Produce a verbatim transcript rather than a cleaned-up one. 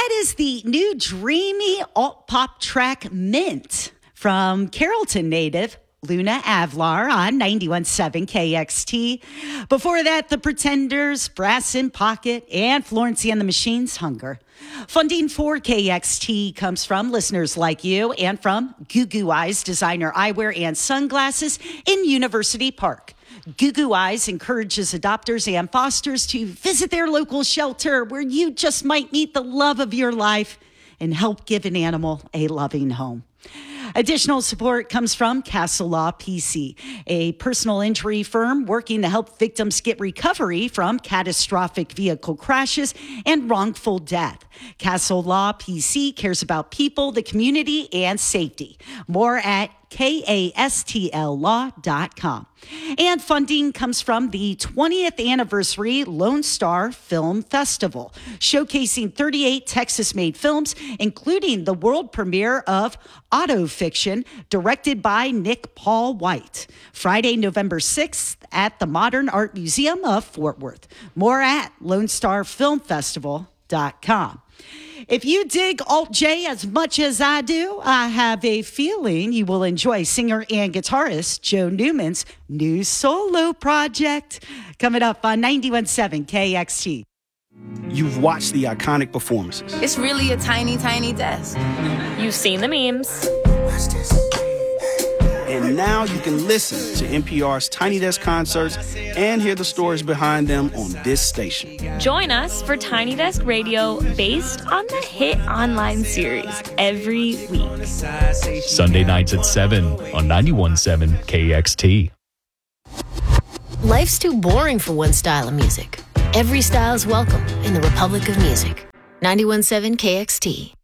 That is the new dreamy alt-pop track Mint from Carrollton native Luna Avlar on ninety-one point seven K X T. Before that, The Pretenders, Brass in Pocket, and Florence and the Machine's Hunger. Funding for K X T comes from listeners like you and from Goo Goo Eyes designer eyewear and sunglasses in University Park. Goo Goo Eyes encourages adopters and fosters to visit their local shelter where you just might meet the love of your life and help give an animal a loving home. Additional support comes from Castle Law P C, a personal injury firm working to help victims get recovery from catastrophic vehicle crashes and wrongful death. Castle Law P C cares about people, the community, and safety. More at kastl law dot com. And funding comes from the twentieth anniversary Lone Star Film Festival, showcasing thirty-eight Texas-made films, including the world premiere of Autofiction, directed by Nick Paul White. Friday, November sixth at the Modern Art Museum of Fort Worth. More at lone star film festival dot com. If you dig Alt J as much as I do, I have a feeling you will enjoy singer and guitarist Joe Newman's new solo project. Coming up on ninety-one point seven K X T. You've watched the iconic performances. It's really a tiny, tiny desk. You've seen the memes. And now you can listen to N P R's Tiny Desk concerts and hear the stories behind them on this station. Join us for Tiny Desk Radio based on the hit online series every week. Sunday nights at seven on ninety-one point seven K X T. Life's too boring for one style of music. Every style is welcome in the Republic of Music. ninety-one point seven K X T.